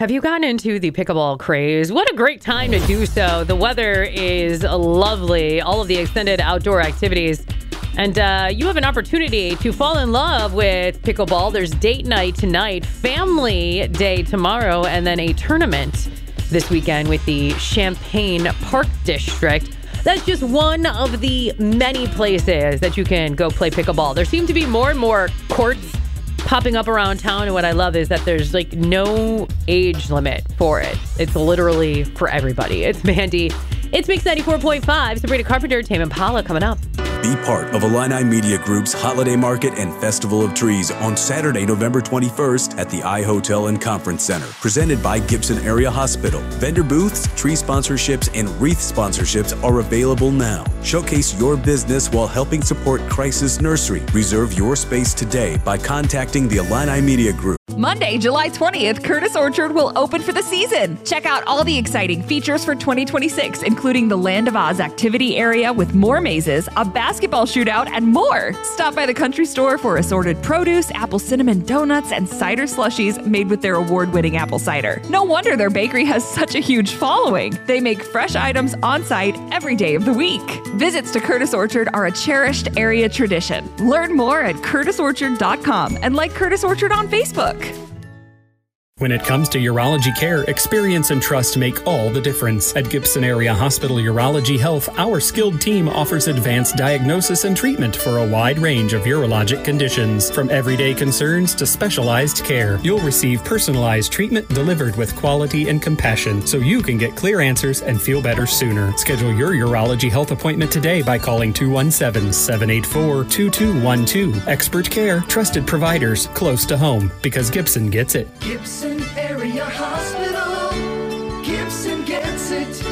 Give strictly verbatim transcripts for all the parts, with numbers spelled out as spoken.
Have you gotten into the pickleball craze? What a great time to do so. The weather is lovely, all of the extended outdoor activities. And uh, you have an opportunity to fall in love with pickleball. There's date night tonight, family day tomorrow, and then a tournament this weekend with the Champaign Park District. That's just one of the many places that you can go play pickleball. There seem to be more and more courts popping up around town, and what I love is that there's like no age limit for it. It's literally for everybody. It's Mandy. It's Mix ninety-four point five. Sabrina Carpenter, Tame Impala coming up. Be part of Illini Media Group's Holiday Market and Festival of Trees on Saturday, November twenty-first at the iHotel and Conference Center. Presented by Gibson Area Hospital. Vendor booths, tree sponsorships, and wreath sponsorships are available now. Showcase your business while helping support Crisis Nursery. Reserve your space today by contacting the Illini Media Group. Monday, July twentieth, Curtis Orchard will open for the season. Check out all the exciting features for twenty twenty-six, including the Land of Oz activity area with more mazes, a basketball shootout, and more. Stop by the country store for assorted produce, apple cinnamon donuts, and cider slushies made with their award-winning apple cider. No wonder their bakery has such a huge following. They make fresh items on site every day of the week. Visits to Curtis Orchard are a cherished area tradition. Learn more at curtis orchard dot com and like Curtis Orchard on Facebook. When it comes to urology care, experience and trust make all the difference. At Gibson Area Hospital Urology Health, our skilled team offers advanced diagnosis and treatment for a wide range of urologic conditions. From everyday concerns to specialized care, you'll receive personalized treatment delivered with quality and compassion so you can get clear answers and feel better sooner. Schedule your urology health appointment today by calling two one seven, seven eight four, two two one two. Expert care, trusted providers, close to home, because Gibson gets it. Gibson Area Hospital. Gibson gets it.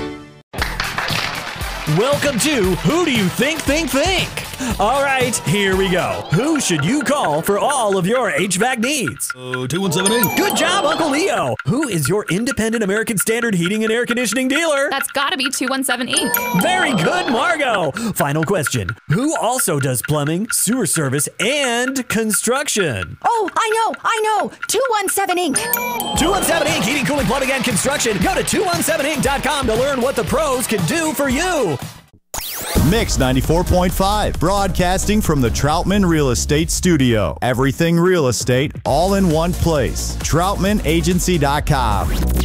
Welcome to Who Do You Think Think Think? All right, here we go. Who should you call for all of your H V A C needs? Oh, two one seven eight. Good job, Uncle Leo. Who is your independent American Standard heating and air conditioning dealer? That's gotta be two one seven Incorporated. Very good, Margo. Final question. Who also does plumbing, sewer service, and construction? Oh, I know, I know. two one seven Incorporated. two one seven Incorporated. Heating, cooling, plumbing, and construction. Go to two one seven inc dot com to learn what the pros can do for you. Mix ninety-four point five, broadcasting from the Troutman Real Estate Studio. Everything real estate, all in one place. troutman agency dot com.